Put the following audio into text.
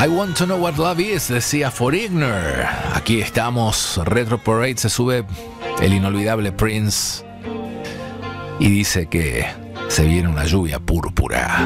I Want to Know What Love Is, decía Foreigner. Aquí estamos, Retro Parade, se sube el inolvidable Prince y dice que se viene una lluvia púrpura.